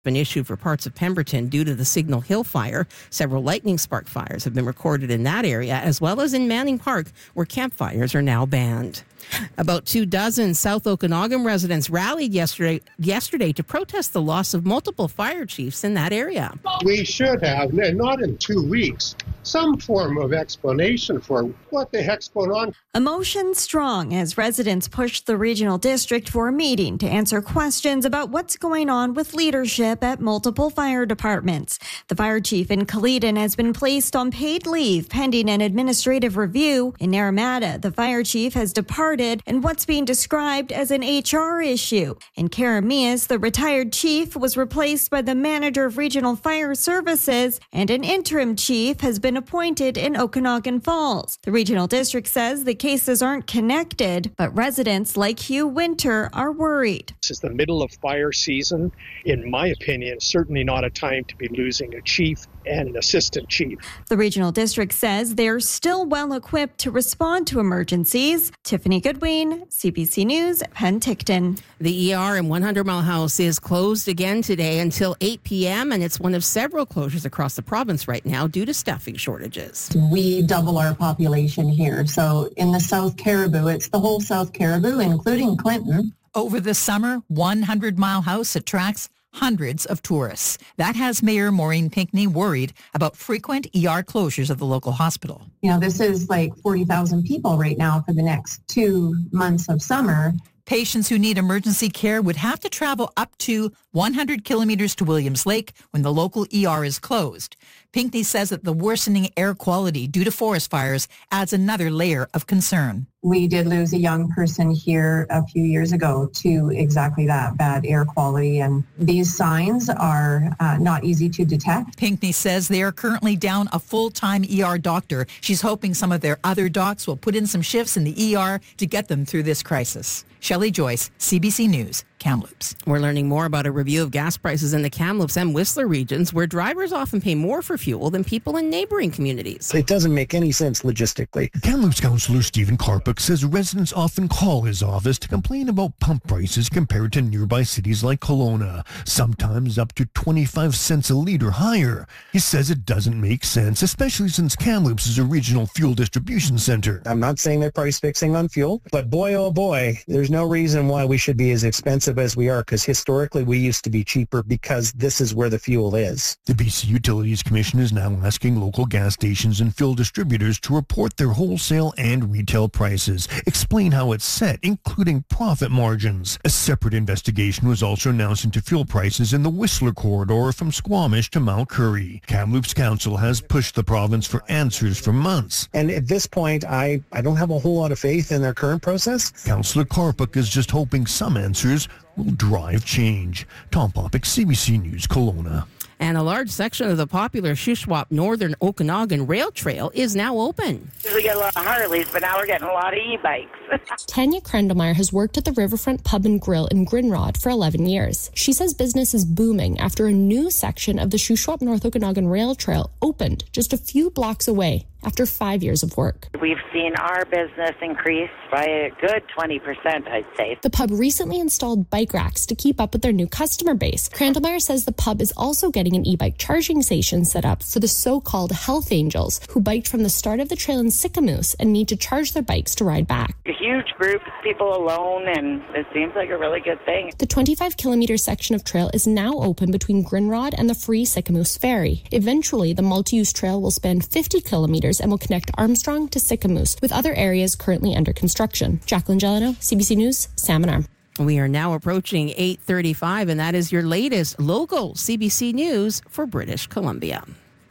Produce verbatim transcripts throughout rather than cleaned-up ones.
been issued for parts of Pemberton due to the Signal Hill fire. Several lightning spark fires have been recorded in that area, as well as in Manning Park, where campfires are now banned. About two dozen South Okanagan residents rallied yesterday yesterday to protest the loss of multiple fire chiefs in that area. We should have, and not in two weeks, some form of explanation for what the heck's going on. Emotion strong as residents pushed the regional district for a meeting to answer questions about what's going on with leadership at multiple fire departments. The fire chief in Caledon has been placed on paid leave pending an administrative review. In Naramata, the fire chief has departed and what's being described as an H R issue. In Karamias, the retired chief was replaced by the manager of regional fire services, and an interim chief has been appointed in Okanagan Falls. The regional district says the cases aren't connected, but residents like Hugh Winter are worried. This is the middle of fire season. In my opinion, certainly not a time to be losing a chief and an assistant chief. The regional district says they're still well equipped to respond to emergencies. Tiffany Goodwin, C B C News, Penticton. The E R in one hundred Mile House is closed again today until eight p.m. and it's one of several closures across the province right now due to staffing shortages. We double our population here. So in the South Caribou, it's the whole South Caribou, including Clinton. Over the summer, one hundred Mile House attracts hundreds of tourists. That has Mayor Maureen Pinckney worried about frequent E R closures of the local hospital. You know, this is like forty thousand people right now for the next two months of summer. Patients who need emergency care would have to travel up to one hundred kilometers to Williams Lake when the local E R is closed. Pinckney says that the worsening air quality due to forest fires adds another layer of concern. We did lose a young person here a few years ago to exactly that, bad air quality. And these signs are uh, not easy to detect. Pinckney says they are currently down a full-time E R doctor. She's hoping some of their other docs will put in some shifts in the E R to get them through this crisis. Shelley Joyce, C B C News, Kamloops. We're learning more about a review of gas prices in the Kamloops and Whistler regions, where drivers often pay more for fuel than people in neighboring communities. It doesn't make any sense logistically. Kamloops Councillor Stephen Karpuk says residents often call his office to complain about pump prices compared to nearby cities like Kelowna, sometimes up to twenty-five cents a litre higher. He says it doesn't make sense, especially since Kamloops is a regional fuel distribution centre. I'm not saying they're price fixing on fuel, but boy, oh boy, there's no reason why we should be as expensive as we are, because historically we used to be cheaper because this is where the fuel is. The B C Utilities Commission is now asking local gas stations and fuel distributors to report their wholesale and retail prices, explain how it's set, including profit margins. A separate investigation was also announced into fuel prices in the Whistler corridor from Squamish to Mount Currie. Kamloops Council has pushed the province for answers for months. And at this point, I, I don't have a whole lot of faith in their current process. Councillor Karpuk is just hoping some answers will drive change. Tom Popick, C B C News, Kelowna. And a large section of the popular Shuswap Northern Okanagan Rail Trail is now open. We get a lot of Harleys, but now we're getting a lot of e-bikes. Tanya Krendelmeyer has worked at the Riverfront Pub and Grill in Grinrod for eleven years. She says business is booming after a new section of the Shuswap North Okanagan Rail Trail opened just a few blocks away after five years of work. We've seen our business increase by a good twenty percent, I'd say. The pub recently installed bike racks to keep up with their new customer base. Krendelmeyer says the pub is also getting an e-bike charging station set up for the so-called health angels who biked from the start of the trail in Sicamous and need to charge their bikes to ride back. A huge group of people alone, and it seems like a really good thing. The twenty-five kilometer section of trail is now open between Grinrod and the free Sicamous Ferry. Eventually, the multi-use trail will span fifty kilometers and will connect Armstrong to Sicamous, with other areas currently under construction. Jacqueline Gelano, C B C News, Salmon Arm. We are now approaching eight thirty-five, and that is your latest local C B C News for British Columbia.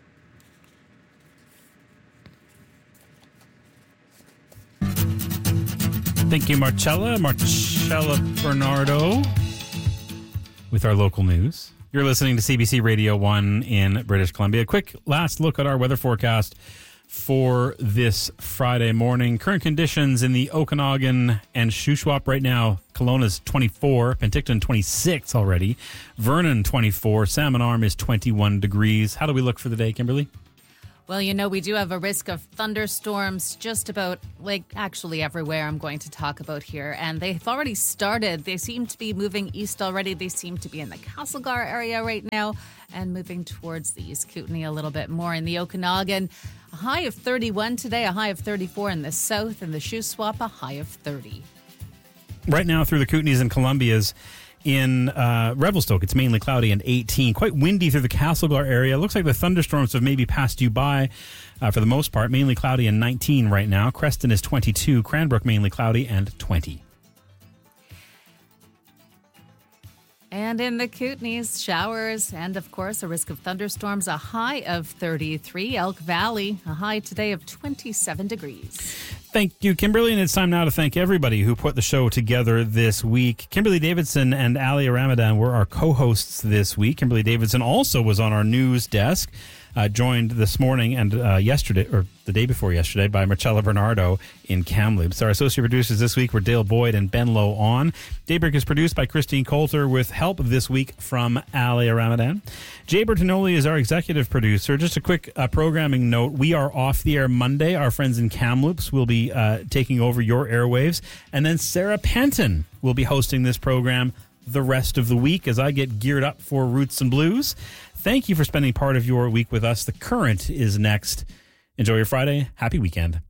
Thank you, Marcella. Marcella Bernardo with our local news. You're listening to C B C Radio one in British Columbia. Quick last look at our weather forecast for this Friday morning. Current conditions in the Okanagan and Shuswap right now. Kelowna's twenty-four, Penticton twenty-six already, Vernon twenty-four, Salmon Arm is twenty-one degrees. How do we look for the day, Kimberly? Well, you know, we do have a risk of thunderstorms just about, like, actually everywhere I'm going to talk about here. And they've already started. They seem to be moving east already. They seem to be in the Castlegar area right now and moving towards the East Kootenay a little bit more in the Okanagan. A high of thirty-one today, a high of thirty-four in the south, and the Shuswap, a high of thirty. Right now through the Kootenays and Columbias, in uh, Revelstoke, it's mainly cloudy and eighteen. Quite windy through the Castlegar area. Looks like the thunderstorms have maybe passed you by uh, for the most part. Mainly cloudy and nineteen right now. Creston is twenty-two. Cranbrook mainly cloudy and twenty. And in the Kootenays, showers and, of course, a risk of thunderstorms, a high of thirty-three. Elk Valley, a high today of twenty-seven degrees. Thank you, Kimberly. And it's time now to thank everybody who put the show together this week. Kimberly Davidson and Ali Ramadan were our co-hosts this week. Kimberly Davidson also was on our news desk, uh, joined this morning and uh, yesterday, or the day before yesterday, by Marcella Bernardo in Kamloops. Our associate producers this week were Dale Boyd and Ben Low on. Daybreak is produced by Christine Coulter with help this week from Ali Ramadan. Jay Bertinoli is our executive producer. Just a quick uh, programming note. We are off the air Monday. Our friends in Kamloops will be uh, taking over your airwaves. And then Sarah Panton will be hosting this program the rest of the week as I get geared up for Roots and Blues. Thank you for spending part of your week with us. The Current is next. Enjoy your Friday. Happy weekend.